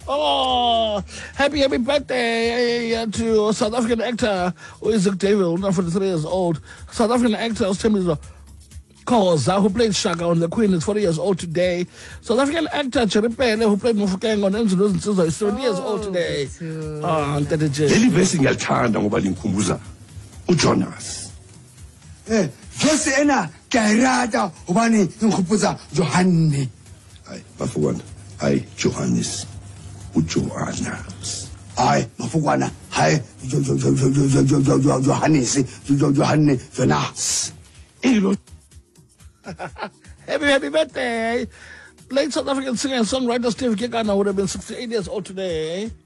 Oh, happy birthday to South African actor Isaac David, now 43 years old. South African actor Stemizo Khoza, who played Shaka on The Queen, is 40 years old today. South African actor Cherry Pele, who played Mofokeng on Enzo Nsizwa, is 70 years old today. Oh, Ntata J. Leli verse ngiyalithanda ngoba lingikhumbuza uJonas. Verse ena kayirata ubani ingikhumbuza Johanne. Hayi, bafukwana. Hayi, Johannes. uJohannes. Hayi, bafukwana. Hayi, Johannes, Johanne, Jonas. Happy birthday. Late South African singer and songwriter Steve Kekana would have been 68 years old today.